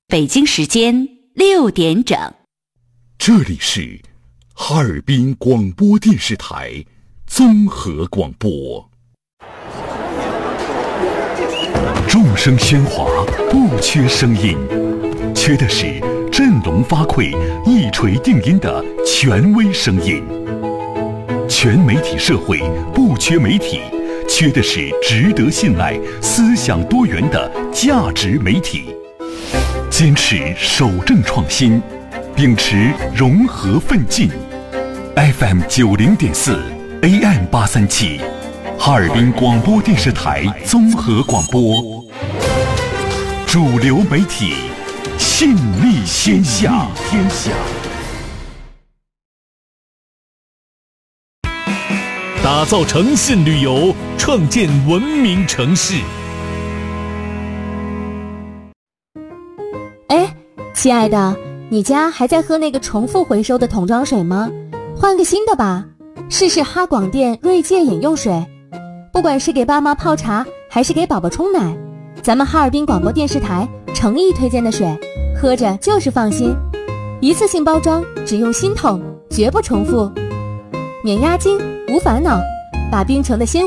北京时间6点整。 这里是哈尔滨广播电视台综合广播。众声喧哗，不缺声音，缺的是振聋发聩、一锤定音的权威声音。全媒体社会不缺媒体，缺的是值得信赖、思想多元的价值媒体。坚持守正创新，秉持融合奋进。FM 90.4 AM 837，哈尔滨广播电视台综合广播，主流媒体，信力天下。 打造诚信旅游，创建文明城市。 哎，亲爱的，你家还在喝那个重复回收的桶装水吗？换个新的吧，试试哈广电锐界饮用水。不管是给爸妈泡茶，还是给宝宝冲奶，咱们哈尔滨广播电视台诚意推荐的水，喝着就是放心。一次性包装，只用新桶，绝不重复。免压惊，无烦恼，把冰城的鲜